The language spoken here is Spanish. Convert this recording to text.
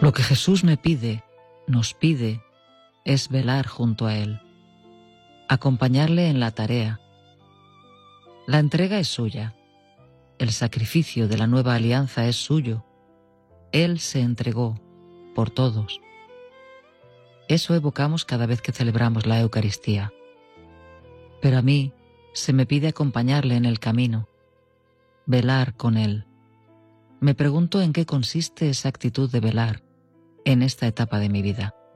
Lo que Jesús me pide, nos pide, es velar junto a Él, acompañarle en la tarea. La entrega es suya, el sacrificio de la nueva alianza es suyo. Él se entregó por todos. Eso evocamos cada vez que celebramos la Eucaristía. Pero a mí se me pide acompañarle en el camino, velar con Él. Me pregunto en qué consiste esa actitud de velar en esta etapa de mi vida.